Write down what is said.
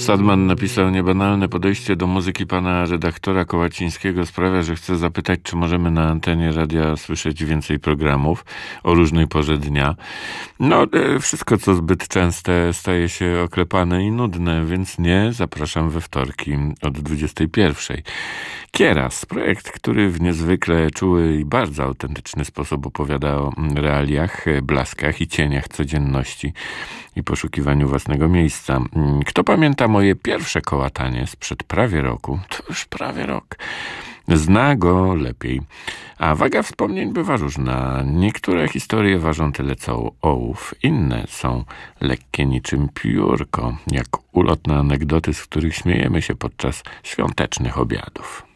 Sadman napisał: niebanalne podejście do muzyki pana redaktora Kołacińskiego sprawia, że chcę zapytać, czy możemy na antenie radia słyszeć więcej programów o różnej porze dnia. Wszystko co zbyt częste staje się oklepane i nudne, więc nie, zapraszam we wtorki od 21. Kieras, projekt, który w niezwykle czuły i bardzo autentyczny sposób opowiada o realiach, blaskach i cieniach codzienności i poszukiwaniu własnego miejsca. Kto pamięta moje pierwsze kołatanie sprzed prawie roku, to już prawie rok, zna go lepiej. A waga wspomnień bywa różna. Niektóre historie ważą tyle co ołów, inne są lekkie niczym piórko, jak ulotne anegdoty, z których śmiejemy się podczas świątecznych obiadów.